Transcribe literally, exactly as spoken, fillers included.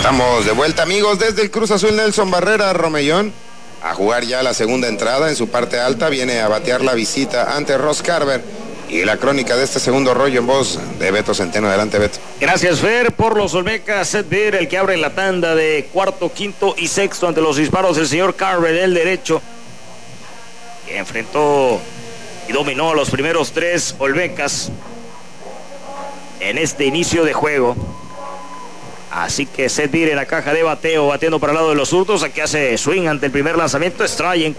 Estamos de vuelta, amigos, desde el Cruz Azul. Nelson Barrera Romellón a jugar ya la segunda entrada en su parte alta, viene a batear la visita ante Ross Carver. Y la crónica de este segundo rollo en voz de Beto Centeno. Adelante, Beto. Gracias, Fer. Por los Olmecas, Seth Beer, el que abre la tanda de cuarto, quinto y sexto ante los disparos del señor Carver, el derecho, que enfrentó y dominó a los primeros tres Olmecas en este inicio de juego. Así que Seth Beer en la caja de bateo, bateando para el lado de los zurdos. Aquí hace swing ante el primer lanzamiento. Strike en